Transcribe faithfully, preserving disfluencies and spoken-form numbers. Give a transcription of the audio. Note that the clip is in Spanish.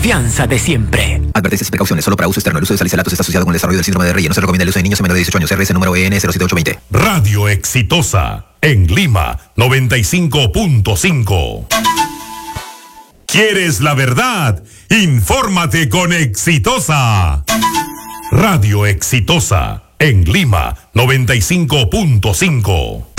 confianza de siempre. Advertencias y precauciones solo para uso externo. El uso de salicylatos está asociado con el desarrollo del síndrome de Reye. No se recomienda el uso de niños menores de dieciocho años. R S número E N cero siete ocho veinte. Radio Exitosa en Lima noventa y cinco punto cinco. ¿Quieres la verdad? Infórmate con Exitosa. Radio Exitosa en Lima noventa y cinco punto cinco.